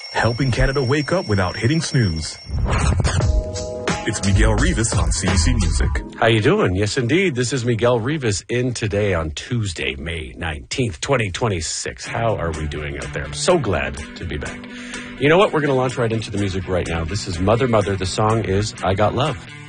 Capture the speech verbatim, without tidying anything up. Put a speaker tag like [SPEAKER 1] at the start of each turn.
[SPEAKER 1] helping Canada wake up without hitting snooze. It's Miguel Rivas on C B C Music.
[SPEAKER 2] How you doing? Yes, indeed. This is Miguel Rivas in today on Tuesday, May nineteenth, twenty twenty-six. How are we doing out there? I'm so glad to be back. You know what? We're going to launch right into the music right now. This is Mother Mother. The song is I Got Love.